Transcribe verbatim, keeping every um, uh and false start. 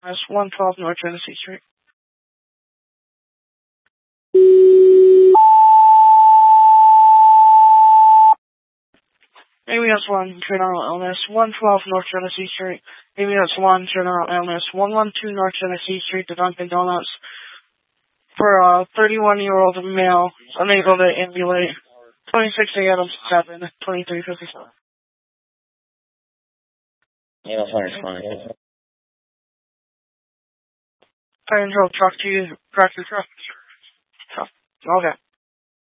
That's one twelve North Genesee Street. A B S one, juvenile illness, one twelve North Genesee Street. A B S one, juvenile illness, one twelve North Genesee Street to Dunkin' Donuts. For a thirty-one-year-old male, unable to ambulate. twenty-six Adams seven, twenty-three fifty-seven. Yeah, that's fine. Fire and truck to you, tractor truck. Truck. Okay.